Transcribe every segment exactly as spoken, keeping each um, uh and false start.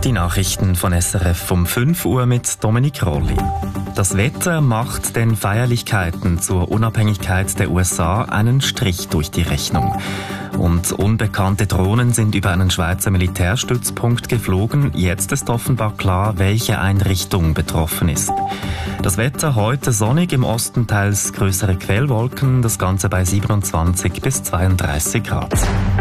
Die Nachrichten von S R F um fünf Uhr mit Dominik Rolli. Das Wetter macht den Feierlichkeiten zur Unabhängigkeit der U S A einen Strich durch die Rechnung. Und unbekannte Drohnen sind über einen Schweizer Militärstützpunkt geflogen. Jetzt ist offenbar klar, welche Einrichtung betroffen ist. Das Wetter heute sonnig, im Osten teils größere Quellwolken, das Ganze bei siebenundzwanzig bis zweiunddreißig Grad.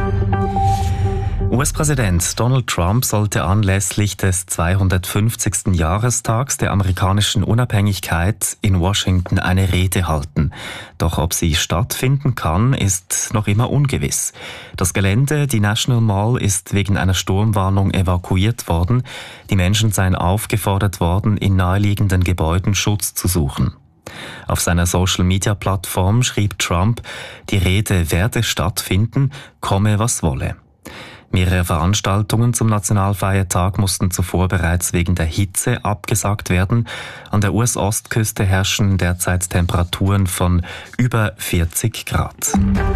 U S-Präsident Donald Trump sollte anlässlich des zweihundertfünfzigsten Jahrestags der amerikanischen Unabhängigkeit in Washington eine Rede halten. Doch ob sie stattfinden kann, ist noch immer ungewiss. Das Gelände, die National Mall, ist wegen einer Sturmwarnung evakuiert worden. Die Menschen seien aufgefordert worden, in naheliegenden Gebäuden Schutz zu suchen. Auf seiner Social-Media-Plattform schrieb Trump, die Rede werde stattfinden, komme was wolle. Mehrere Veranstaltungen zum Nationalfeiertag mussten zuvor bereits wegen der Hitze abgesagt werden. An der U S-Ostküste herrschen derzeit Temperaturen von über vierzig Grad.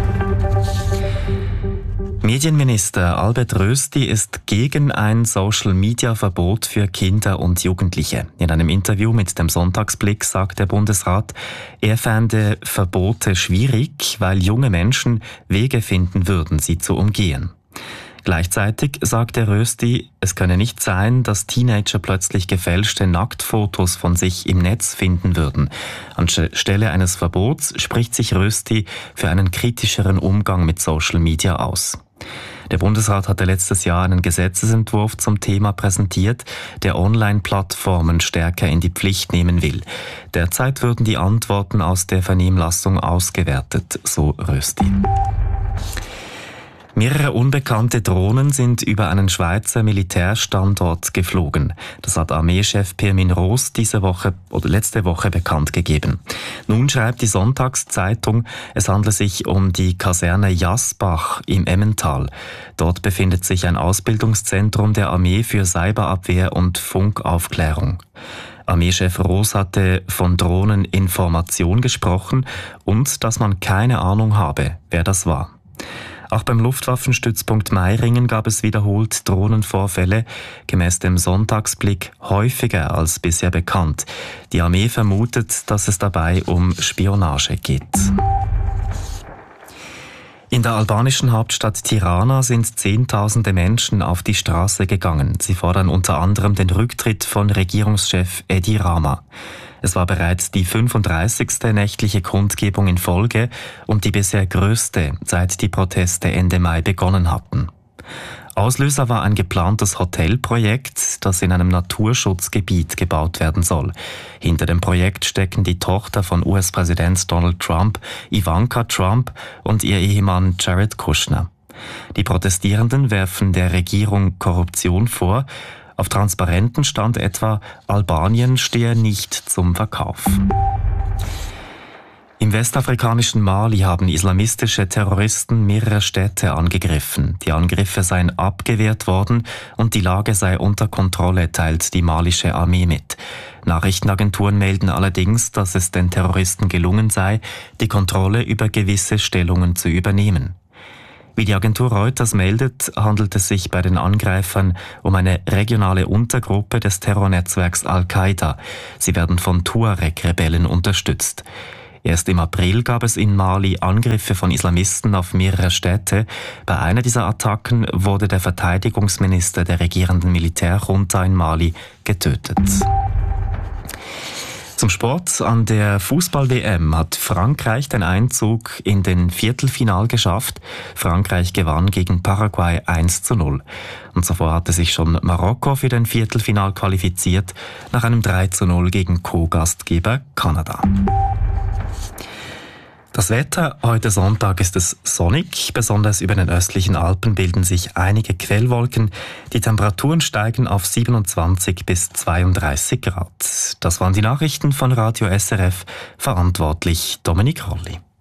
Medienminister Albert Rösti ist gegen ein Social-Media-Verbot für Kinder und Jugendliche. In einem Interview mit dem Sonntagsblick sagt der Bundesrat, er fände Verbote schwierig, weil junge Menschen Wege finden würden, sie zu umgehen. Gleichzeitig sagt der Rösti, es könne nicht sein, dass Teenager plötzlich gefälschte Nacktfotos von sich im Netz finden würden. Anstelle eines Verbots spricht sich Rösti für einen kritischeren Umgang mit Social Media aus. Der Bundesrat hatte letztes Jahr einen Gesetzesentwurf zum Thema präsentiert, der Online-Plattformen stärker in die Pflicht nehmen will. Derzeit würden die Antworten aus der Vernehmlassung ausgewertet, so Rösti. Mehrere unbekannte Drohnen sind über einen Schweizer Militärstandort geflogen. Das hat Armeechef Pirmin Roos diese Woche oder letzte Woche bekannt gegeben. Nun schreibt die Sonntagszeitung, es handle sich um die Kaserne Jasbach im Emmental. Dort befindet sich ein Ausbildungszentrum der Armee für Cyberabwehr und Funkaufklärung. Armeechef Roos hatte von Drohneninformation gesprochen und dass man keine Ahnung habe, wer das war. Auch beim Luftwaffenstützpunkt Meiringen gab es wiederholt Drohnenvorfälle, gemäß dem Sonntagsblick häufiger als bisher bekannt. Die Armee vermutet, dass es dabei um Spionage geht. In der albanischen Hauptstadt Tirana sind Zehntausende Menschen auf die Straße gegangen. Sie fordern unter anderem den Rücktritt von Regierungschef Edi Rama. Es war bereits die fünfunddreißigste nächtliche Kundgebung in Folge und die bisher größte, seit die Proteste Ende Mai begonnen hatten. Auslöser war ein geplantes Hotelprojekt, das in einem Naturschutzgebiet gebaut werden soll. Hinter dem Projekt stecken die Tochter von U S-Präsident Donald Trump, Ivanka Trump, und ihr Ehemann Jared Kushner. Die Protestierenden werfen der Regierung Korruption vor. Auf Transparenten stand etwa, Albanien stehe nicht zum Verkauf. Im westafrikanischen Mali haben islamistische Terroristen mehrere Städte angegriffen. Die Angriffe seien abgewehrt worden und die Lage sei unter Kontrolle, teilt die malische Armee mit. Nachrichtenagenturen melden allerdings, dass es den Terroristen gelungen sei, die Kontrolle über gewisse Stellungen zu übernehmen. Wie die Agentur Reuters meldet, handelt es sich bei den Angreifern um eine regionale Untergruppe des Terrornetzwerks Al-Qaida. Sie werden von Tuareg-Rebellen unterstützt. Erst im April gab es in Mali Angriffe von Islamisten auf mehrere Städte. Bei einer dieser Attacken wurde der Verteidigungsminister der regierenden Militärjunta in Mali getötet. Zum Sport. An der Fußball-W M hat Frankreich den Einzug in den Viertelfinal geschafft. Frankreich gewann gegen Paraguay eins zu null. Und zuvor hatte sich schon Marokko für den Viertelfinal qualifiziert, nach einem drei zu null gegen Co-Gastgeber Kanada. Das Wetter, heute Sonntag ist es sonnig, besonders über den östlichen Alpen bilden sich einige Quellwolken. Die Temperaturen steigen auf siebenundzwanzig bis zweiunddreißig Grad. Das waren die Nachrichten von Radio S R F, verantwortlich Dominik Rolli.